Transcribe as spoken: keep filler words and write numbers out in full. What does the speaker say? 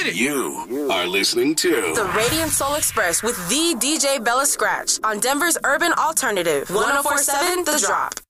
Get it. You are listening to The Radiant Soul Express with the D J Bella Scratch on Denver's Urban Alternative. one oh four point seven The Drop.